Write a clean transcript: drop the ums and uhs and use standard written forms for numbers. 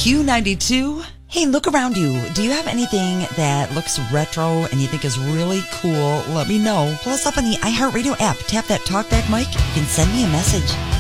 Q92. Hey, look around you. Do you have anything that looks retro and you think is really cool? Let me know. Pull us up on the iHeartRadio app. Tap that talkback mic. You can send me a message.